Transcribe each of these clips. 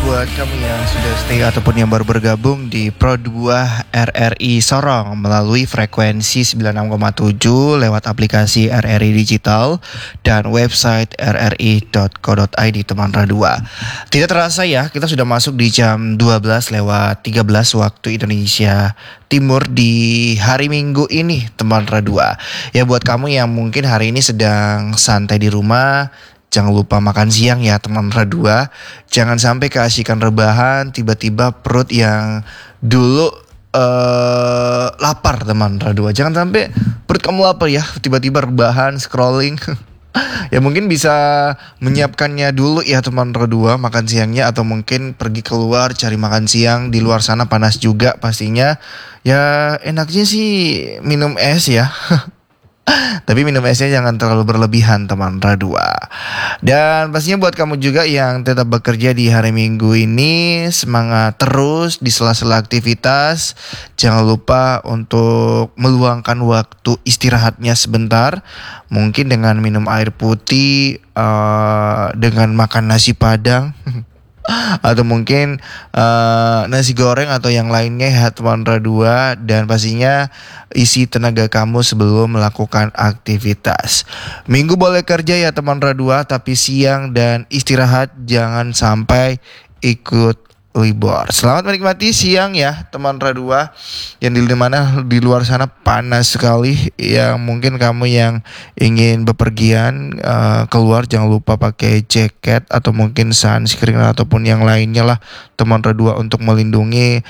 buat kamu yang sudah stay ataupun yang baru bergabung di Pro 2 RRI Sorong melalui frekuensi 96,7 lewat aplikasi RRI Digital dan website rri.co.id teman Radua. Tidak terasa ya, kita sudah masuk di jam 12 lewat 13 waktu Indonesia Timur di hari Minggu ini teman Radua. Ya buat kamu yang mungkin hari ini sedang santai di rumah, jangan lupa makan siang ya teman Radua. Jangan sampai keasikan rebahan tiba-tiba perut yang dulu lapar teman Radua. Jangan sampai perut kamu lapar ya tiba-tiba rebahan scrolling. Ya mungkin bisa menyiapkannya dulu ya teman Radua makan siangnya, atau mungkin pergi keluar cari makan siang. Di luar sana panas juga pastinya. Ya enaknya sih minum es ya. Tapi minum esnya jangan terlalu berlebihan teman Radua. Dan pastinya buat kamu juga yang tetap bekerja di hari Minggu ini, semangat terus di sela-sela aktivitas. Jangan lupa untuk meluangkan waktu istirahatnya sebentar. Mungkin dengan minum air putih, dengan makan nasi padang atau mungkin nasi goreng atau yang lainnya ya teman Radua. Dan pastinya isi tenaga kamu sebelum melakukan aktivitas. Minggu boleh kerja ya teman Radua, tapi siang dan istirahat jangan sampai ikut libur. Selamat menikmati siang ya teman Radua, yang di mana di luar sana panas sekali. Yang mungkin kamu yang ingin bepergian keluar, jangan lupa pakai jaket atau mungkin sunscreen ataupun yang lainnya lah teman Radua, untuk melindungi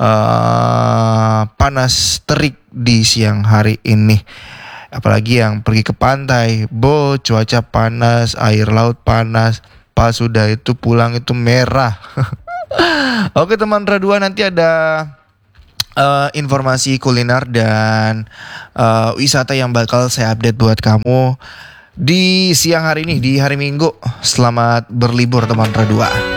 panas terik di siang hari ini. Apalagi yang pergi ke pantai, cuaca panas, air laut panas, pas sudah itu pulang itu merah. Oke teman Radua, nanti ada informasi kuliner dan wisata yang bakal saya update buat kamu di siang hari ini, di hari Minggu. Selamat berlibur teman Radua.